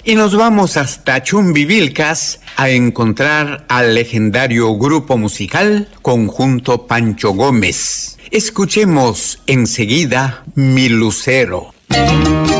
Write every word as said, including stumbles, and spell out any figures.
Y nos vamos hasta Chumbivilcas a encontrar al legendario grupo musical Conjunto Pancho Gómez. Escuchemos enseguida Mi Lucero.